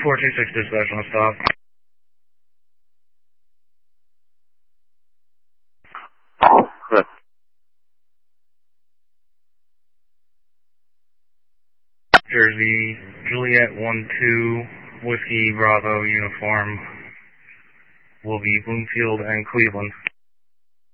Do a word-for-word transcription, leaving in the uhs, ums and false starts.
four two six dispatch on stop. Good. Jersey, Juliet one two, Whiskey Bravo uniform will be Bloomfield and Cleveland.